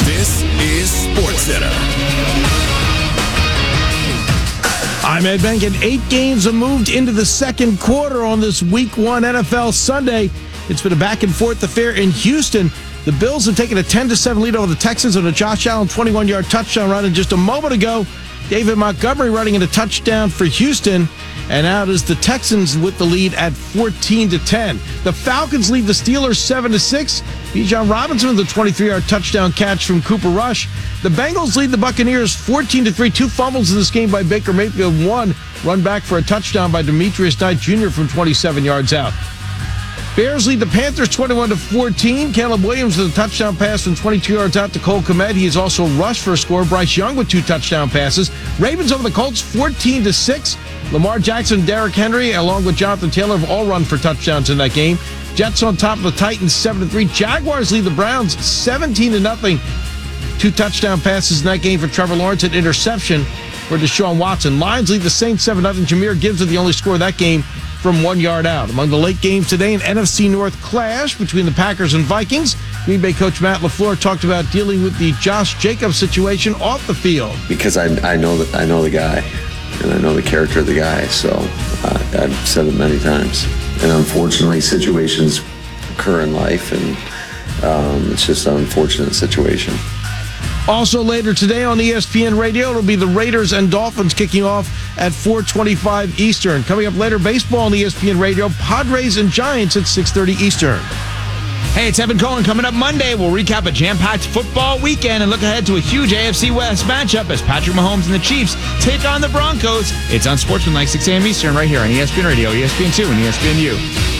This is SportsCenter. I'm Ed Benkin. 8 games have moved into the second quarter on this Week 1 NFL Sunday. It's been a back-and-forth affair in Houston. The Bills have taken a 10-7 lead over the Texans on a Josh Allen 21-yard touchdown run. And just a moment ago, David Montgomery running in a touchdown for Houston. And out is the Texans with the lead at 14-10. The Falcons lead the Steelers 7-6. Bijan Robinson with a 23-yard touchdown catch from Cooper Rush. The Bengals lead the Buccaneers 14-3. 2 fumbles in this game by Baker Mayfield. 1 run back for a touchdown by Demetrius Knight Jr. from 27 yards out. Bears lead the Panthers 21-14. Caleb Williams with a touchdown pass from 22 yards out to Cole Kmet. He has also rushed for a score. Bryce Young with 2 touchdown passes. Ravens over the Colts 14-6. Lamar Jackson, Derrick Henry, along with Jonathan Taylor have all run for touchdowns in that game. Jets on top of the Titans 7-3. Jaguars lead the Browns 17-0. 2 touchdown passes in that game for Trevor Lawrence, an interception for Deshaun Watson. Lions lead the Saints 7-0. Jahmyr Gibbs with the only score of that game from 1 yard out. Among the late games today, an NFC North clash between the Packers and Vikings. Green Bay coach Matt LaFleur talked about dealing with the Josh Jacobs situation off the field. Because I know the guy, and I know the character of the guy, so I've said it many times. And unfortunately, situations occur in life, and it's just an unfortunate situation. Also later today on ESPN Radio, it'll be the Raiders and Dolphins kicking off at 4:25 Eastern. Coming up later, baseball on ESPN Radio, Padres and Giants at 6:30 Eastern. Hey, it's Evan Cohen. Coming up Monday, we'll recap a jam-packed football weekend and look ahead to a huge AFC West matchup as Patrick Mahomes and the Chiefs take on the Broncos. It's on Sportsman like 6 a.m. Eastern right here on ESPN Radio, ESPN2, and ESPNU.